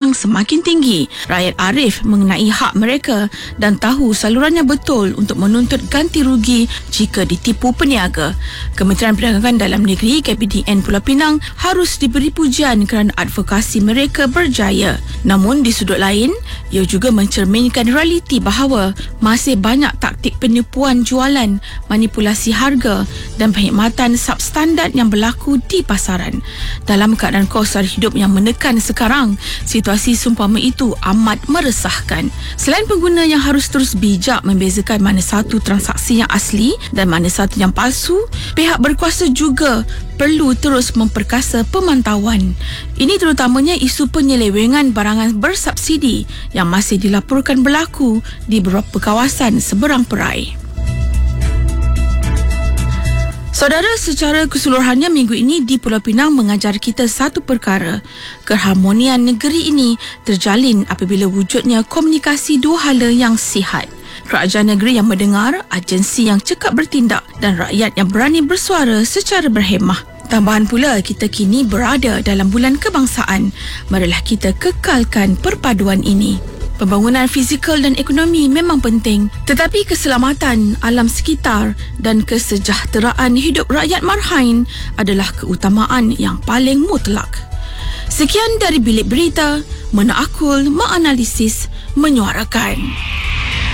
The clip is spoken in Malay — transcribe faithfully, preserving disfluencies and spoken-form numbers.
Pinang semakin tinggi. Rakyat arif mengenai hak mereka dan tahu salurannya betul untuk menuntut ganti rugi jika ditipu peniaga. Kementerian Perdagangan Dalam Negeri K P D N Pulau Pinang harus diberi pujian kerana advokasi mereka berjaya. Namun di sudut lain, ia juga mencerminkan realiti bahawa masih banyak taktik penipuan jualan, manipulasi harga dan perkhidmatan substandard yang berlaku di pasaran. Dalam keadaan kos hidup yang menekan sekarang, situasi seumpama itu amat meresahkan. Selain pengguna yang harus terus bijak membezakan mana satu transaksi yang asli dan mana satu yang palsu, pihak berkuasa juga perlu terus memperkasa pemantauan. Ini terutamanya isu penyelewengan barangan bersubsidi yang masih dilaporkan berlaku di beberapa kawasan seberang perai. Saudara, secara keseluruhannya minggu ini di Pulau Pinang mengajar kita satu perkara. Keharmonian negeri ini terjalin apabila wujudnya komunikasi dua hala yang sihat. Kerajaan negeri yang mendengar, agensi yang cekap bertindak dan rakyat yang berani bersuara secara berhemah. Tambahan pula, kita kini berada dalam bulan kebangsaan. Marilah kita kekalkan perpaduan ini. Pembangunan fizikal dan ekonomi memang penting, tetapi keselamatan alam sekitar dan kesejahteraan hidup rakyat marhain adalah keutamaan yang paling mutlak. Sekian dari Bilik Berita, Menaakul, Menganalisis, Menyuarakan.